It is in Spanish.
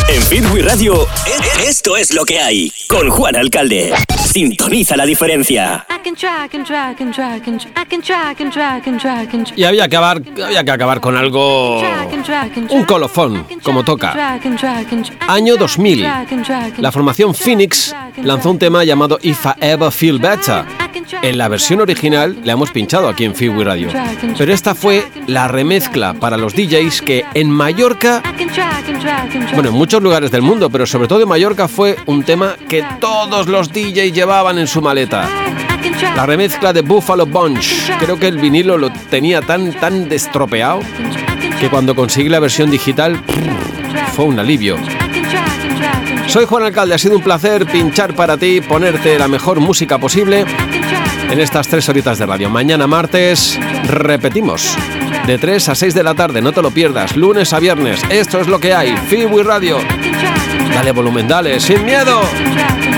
En Fitwi Radio, esto es lo que hay. Con Juan Alcalde. Sintoniza la diferencia. Y había que acabar con algo... Un colofón, como toca. Año 2000. La formación Phoenix lanzó un tema llamado If I Ever Feel Better. En la versión original la hemos pinchado aquí en Fitwi Radio. Pero esta fue la remezcla para los DJs que en Mallorca... Bueno, en muchos lugares del mundo, pero sobre todo en Mallorca fue un tema que todos los DJs llevaban en su maleta. La remezcla de Buffalo Bunch. Creo que el vinilo lo tenía tan destropeado que cuando conseguí la versión digital fue un alivio. Soy Juan Alcalde, ha sido un placer pinchar para ti, ponerte la mejor música posible en estas 3 horitas de radio. Mañana martes repetimos de 3 a 6 de la tarde, no te lo pierdas, lunes a viernes. Esto es lo que hay, Fitwi Radio. Dale volumen, dale, sin miedo.